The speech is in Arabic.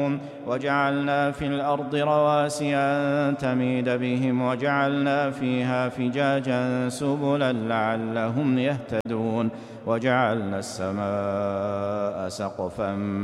وجعلنا في الأرض رواسي أن تميد بهم وجعلنا فيها فجاجا سبلا لعلهم يهتدون وجعلنا السماء سقفا